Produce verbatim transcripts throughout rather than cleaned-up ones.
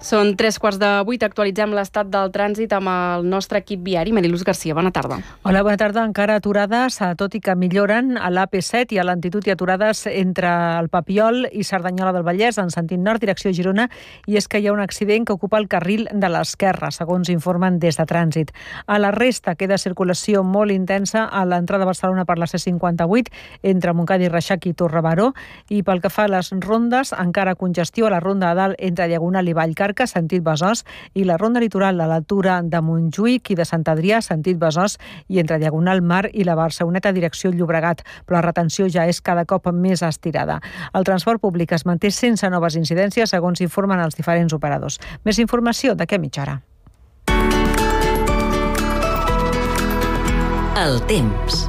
Són tres quarts de vuit, actualitzem l'estat del trànsit amb el nostre equip viari. Mariluz Garcia, bona tarda. Hola, bona tarda. Encara aturades, tot i que milloren a l'A P set i a l'altitud i aturades entre el Papiol i Cerdanyola del Vallès en sentit nord, direcció Girona, i és que hi ha un accident que ocupa el carril de l'esquerra, segons informen des de trànsit. A la resta queda circulació molt intensa a l'entrada de Barcelona per la C cinquanta-vuit entre Montcada i Reixac i Torre-Baró, i pel que fa a les rondes, encara congestió a la ronda de dalt entre Diagonal i Vallcarca, sentit Besòs, i la ronda litoral a l'altura de Montjuïc i de Sant Adrià, sentit Besòs, i entre Diagonal Mar i la Barceloneta, direcció Llobregat, però la retenció ja és cada cop més estirada. El transport públic es manté sense noves incidències, segons informen els diferents operadors. Més informació d'aquí a mitja hora. El temps.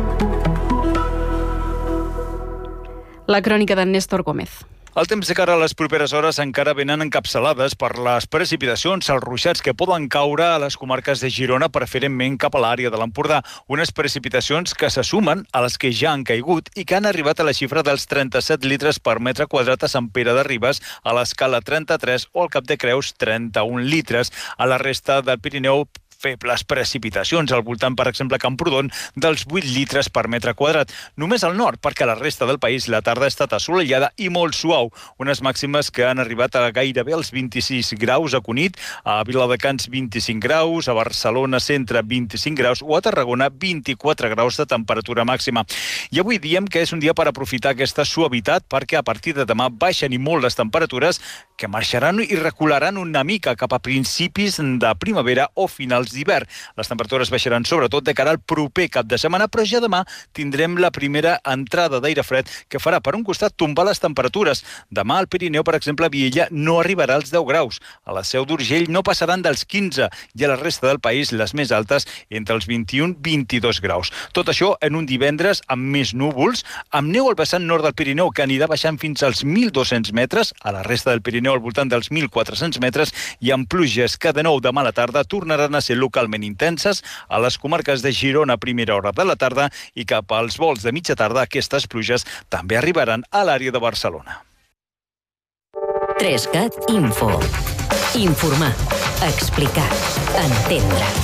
La crònica d'en Néstor Gómez. El temps de cara a les properes hores encara venen encapçalades per les precipitacions, els ruixats que poden caure a les comarques de Girona, preferentment cap a l'àrea de l'Empordà. Unes precipitacions que se sumen a les que ja han caigut i que han arribat a la xifra dels trenta-set litres per metre quadrat a Sant Pere de Ribes, a l'Escala trenta-tres o al Cap de Creus trenta-un litres. A la resta del Pirineu, febles precipitacions, al voltant, per exemple, Camprodon, dels vuit litres per metre quadrat. Només al nord, perquè a la resta del país la tarda ha estat assolellada i molt suau. Unes màximes que han arribat a gairebé els vint-i-sis graus a Cunit, a Viladecans vint-i-cinc graus, a Barcelona centre vint-i-cinc graus o a Tarragona vint-i-quatre graus de temperatura màxima. I avui diem que és un dia per aprofitar aquesta suavitat, perquè a partir de demà baixen i molt les temperatures, que marxaran i recularan una mica cap a principis de primavera o finals d'hivern. Les temperatures baixaran sobretot de cara al proper cap de setmana, però ja demà tindrem la primera entrada d'aire fred que farà, per un costat, tombar les temperatures. Demà al Pirineu, per exemple, a Viella no arribarà als deu graus. A la Seu d'Urgell no passaran dels quinze i a la resta del país les més altes entre els vint-i-un i vint-i-dos graus. Tot això en un divendres amb més núvols, amb neu al vessant nord del Pirineu que anirà baixant fins als mil dos-cents metres, a la resta del Pirineu al voltant dels mil quatre-cents metres, i amb pluges que de nou demà a la tarda tornaran a ser localment intenses a les comarques de Girona a primera hora de la tarda, i cap als vols de mitja tarda aquestes pluges també arribaran a l'àrea de Barcelona. tres cat Info. Informar, explicar, entendre.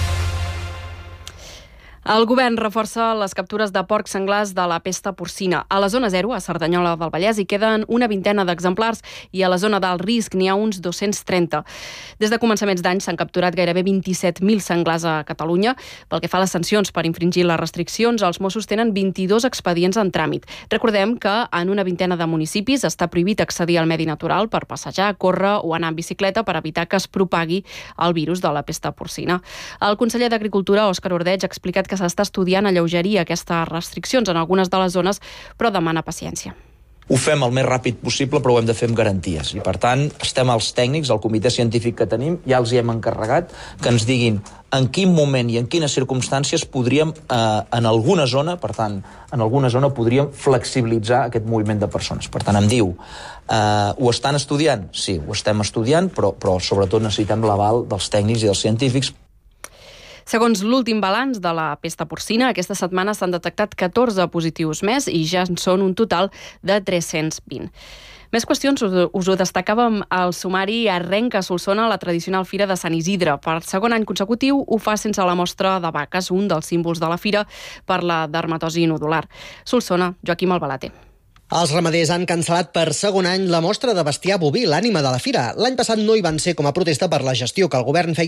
El govern reforça les captures de porcs senglars de la pesta porcina. A la zona zero, a Cerdanyola del Vallès, hi queden una vintena d'exemplars i a la zona d'alt risc n'hi ha uns dos-cents trenta. Des de començaments d'any s'han capturat gairebé vint-i-set mil senglars a Catalunya. Pel que fa a les sancions per infringir les restriccions, els Mossos tenen vint-i-dos expedients en tràmit. Recordem que en una vintena de municipis està prohibit accedir al medi natural per passejar, córrer o anar en bicicleta per evitar que es propagui el virus de la pesta porcina. El conseller d'Agricultura, Òscar Ordeig, ha explicat que s'està estudiant alleugerir aquestes restriccions en algunes de les zones, però demana paciència. Ho fem el més ràpid possible, però ho hem de fer amb garanties. I, per tant, estem els tècnics, el comitè científic que tenim, ja els hi hem encarregat que ens diguin en quin moment i en quines circumstàncies podríem, eh, en alguna zona, per tant, en alguna zona podríem flexibilitzar aquest moviment de persones. Per tant, em diu, eh, ho estan estudiant? Sí, ho estem estudiant, però, però sobretot necessitem l'aval dels tècnics i dels científics. Segons l'últim balanç de la pesta porcina, aquesta setmana s'han detectat catorze positius més i ja en són un total de tres-cents vint. Més qüestions, us ho destacàvem al sumari. Arrenca a Solsona la tradicional Fira de Sant Isidre. Per segon any consecutiu ho fa sense la mostra de vaques, un dels símbols de la fira per la dermatosi nodular. Solsona, Joaquim Albalater. Els ramaders han cancel·lat per segon any la mostra de bestiar boví, l'ànima de la fira. L'any passat no hi van ser com a protesta per la gestió que el govern feia